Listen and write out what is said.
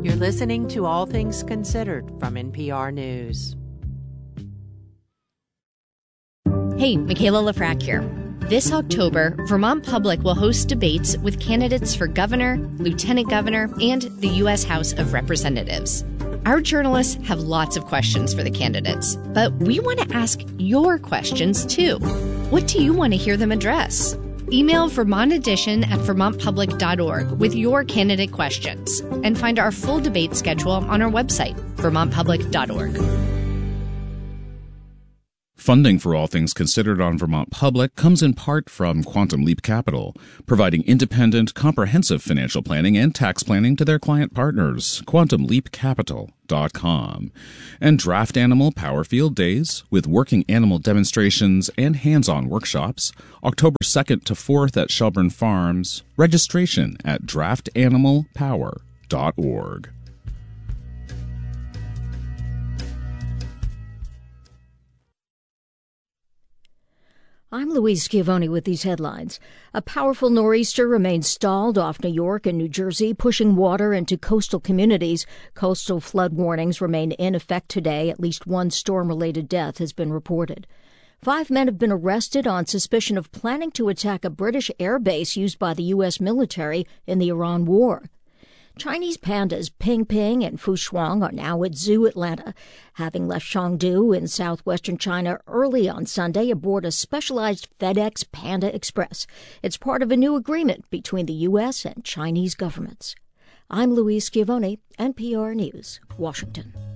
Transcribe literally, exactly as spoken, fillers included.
You're listening to All Things Considered from N P R News. Hey, Michaela Lafrac here. This October, Vermont Public will host debates with candidates for governor, lieutenant governor, and the U S House of Representatives. Our journalists have lots of questions for the candidates, but we want to ask your questions too. What do you want to hear them address? Email Vermont Edition at vermont public dot org with your candidate questions, and find our full debate schedule on our website, vermont public dot org. Funding for All Things Considered on Vermont Public comes in part from Quantum Leap Capital, providing independent, comprehensive financial planning and tax planning to their client partners. quantum leap capital dot com. And Draft Animal Power Field Days, with working animal demonstrations and hands-on workshops, October second to fourth at Shelburne Farms. Registration at draft animal power dot org. I'm Louise Schiavone with these headlines. A powerful nor'easter remains stalled off New York and New Jersey, pushing water into coastal communities. Coastal flood warnings remain in effect today. At least one storm-related death has been reported. Five men have been arrested on suspicion of planning to attack a British air base used by the U S military in the Iran war. Chinese pandas Ping Ping and Fu Shuang are now at Zoo Atlanta, having left Chengdu in southwestern China early on Sunday aboard a specialized FedEx Panda Express. It's part of a new agreement between the U S and Chinese governments. I'm Louise Schiavone, N P R News, Washington.